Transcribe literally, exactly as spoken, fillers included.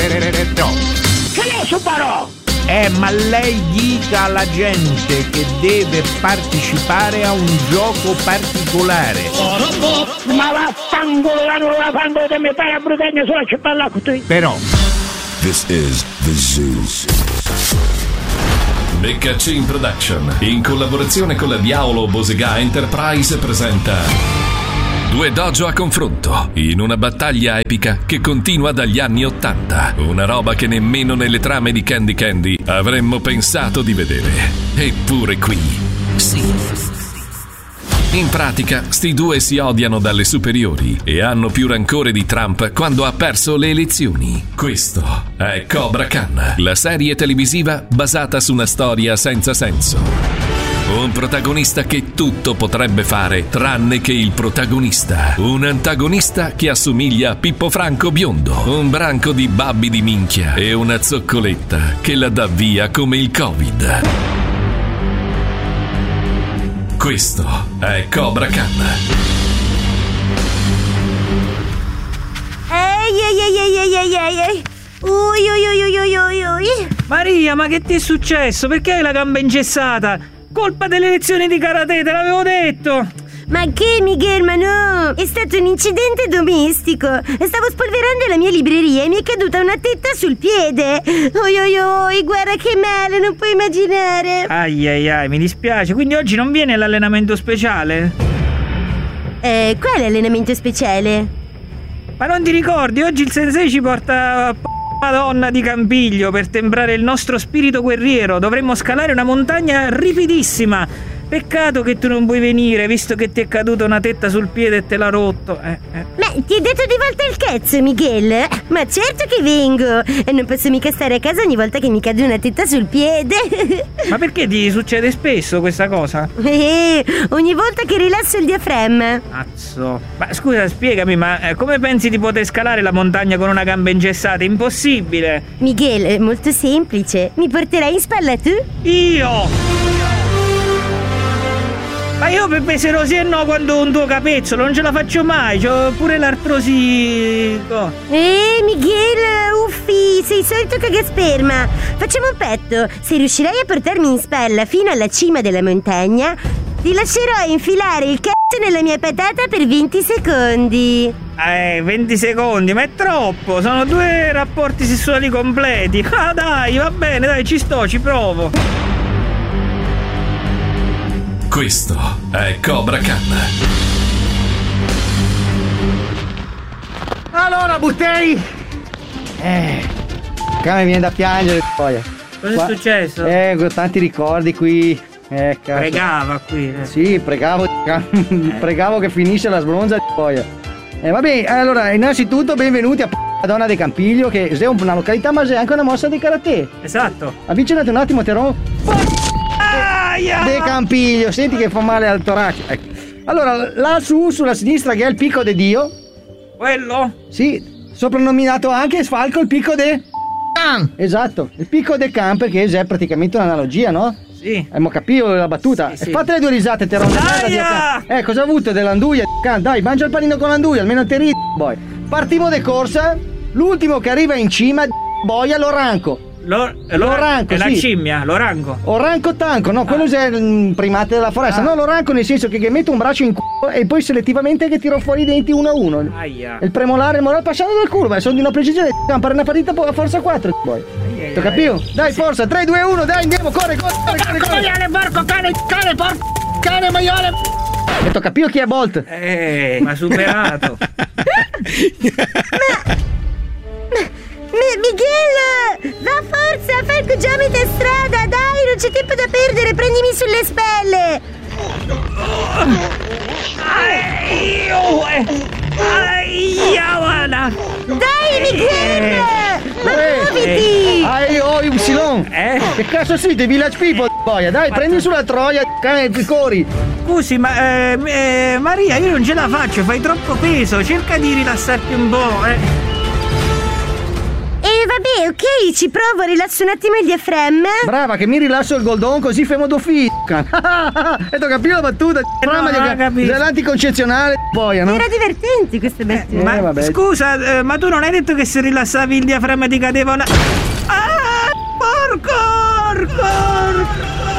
Che ne so parò? Eh, ma lei dica alla gente che deve partecipare a un gioco particolare. Ma vaffanculo, non la fanno di metà a Brutagna sulla città con te. Però This is the Zoo. Beccacin Production, in collaborazione con la Diavolo Bosega Enterprise, presenta Due dojo a confronto, in una battaglia epica che continua dagli anni ottanta. Una roba che nemmeno nelle trame di Candy Candy avremmo pensato di vedere. Eppure qui, sì. In pratica, sti due si odiano dalle superiori e hanno più rancore di Trump quando ha perso le elezioni. Questo è Cobra Khan, la serie televisiva basata su una storia senza senso. Un protagonista che tutto potrebbe fare tranne che il protagonista. Un antagonista che assomiglia a Pippo Franco biondo. Un branco di babbi di minchia e una zoccoletta che la dà via come il Covid. Questo è Cobra Khan. Ehi ehi ehi ehi ehi ehi ehi. Ui ui ui ui ui ui ui. Maria, ma che ti è successo? Perché hai la gamba ingessata? Colpa delle lezioni di karate, te l'avevo detto! Ma che, Miguel, ma no! È stato un incidente domestico. Stavo spolverando la mia libreria e mi è caduta una tetta sul piede. Oi oi oi, guarda che male, non puoi immaginare. Ai ai ai, mi dispiace. Quindi oggi non viene all'allenamento speciale? Eh, quale allenamento speciale? Ma non ti ricordi? Oggi il sensei ci porta a Madonna di Campiglio per temprare il nostro spirito guerriero. Dovremmo scalare una montagna ripidissima. Peccato che tu non puoi venire, visto che ti è caduta una tetta sul piede e te l'ha rotto. Eh, eh. Ma ti ho detto di volta il cazzo, Miguel? Ma certo che vengo. E non posso mica stare a casa ogni volta che mi cade una tetta sul piede. Ma perché ti succede spesso questa cosa? Eh, ogni volta che rilasso il diaframma. Cazzo. Ma scusa, spiegami, ma eh, come pensi di poter scalare la montagna con una gamba ingessata? Impossibile. Miguel, è molto semplice. Mi porterai in spalla tu? Io? Ma io per pesero sì e no quando ho un tuo capezzolo, non ce la faccio mai, c'ho pure l'artrosi. Oh. Eh, Miguel, uffi, sei solito cagasperma. Facciamo un petto. Se riuscirai a portarmi in spalla fino alla cima della montagna, ti lascerò infilare il cazzo nella mia patata per venti secondi. Eh, venti secondi, ma è troppo, sono due rapporti sessuali completi. Ah dai, va bene, dai, ci sto, ci provo. Questo è Cobra Khan. Allora, Buttei! Eh, qua mi viene da piangere poi. Cosa qua, è successo? Eh, ho tanti ricordi qui. Eh, cazzo. Pregava qui. Eh. Sì, pregavo. Eh. Pregavo che finisse la sbronza di poi. Eh, vabbè, allora, innanzitutto benvenuti a Madonna di Campiglio, che è una località, ma è anche una mossa di karate. Esatto. Avvicinati un attimo, te rompo. De Campiglio, senti che fa male al torace. Ecco. Allora, là su, sulla sinistra, che è il picco de Dio. Quello? Sì, soprannominato anche Sfalco il picco de Can. Esatto, il picco de Can, perché è praticamente un'analogia, no? Sì. Abbiamo capito la battuta. Sì, sì. Fate le due risate, te rompo. Eh, cosa ha avuto dell'anduia? Can? Dai, mangia il panino con l'anduia, almeno te ridi, boy. Partiamo de corsa, l'ultimo che arriva in cima, boia, lo ranco. Lo, l'oranco, è la sì. Scimmia, l'oranco. Oranco tanco, no, quello ah. è il primate della foresta. Ah. No, l'oranco nel senso che, che metto un braccio in culo e poi selettivamente che tiro fuori i denti uno a uno. Aia. Il premolare, il morale passando dal culo, ma sono di una precisione. Per una partita a forza quattro, poi. Ti capito? Dai, sì. Forza, tre, due, uno, dai, andiamo, corre, corre, corre, corre, corre. Maiale, porco cane, cane, porco cane, maiale. E ti ho capito chi è Bolt? Eh, ma superato. ma... Miguel, va forza, fai il pigiama a strada, dai, non c'è tempo da perdere, prendimi sulle spelle. Dai, Miguel, ma muoviti. Ai, oh, Y. Eh? Che cazzo siete, Village People, boia, dai, prendi sulla troia, cane, picori. Scusi, ma eh, eh, Maria, io non ce la faccio, fai troppo peso, cerca di rilassarti un po', eh. E va Vabbè, ok, ci provo, rilasso un attimo il diaframma. Brava, che mi rilasso il goldon così femo do fica. E tu capito la battuta? No, non capisco. L'anticoncezionale, poi, no? Era divertente questa battute. Eh, ma Eh, vabbè. scusa, eh, ma tu non hai detto che se rilassavi il diaframma ti cadeva una... Ah! Porco! Porco!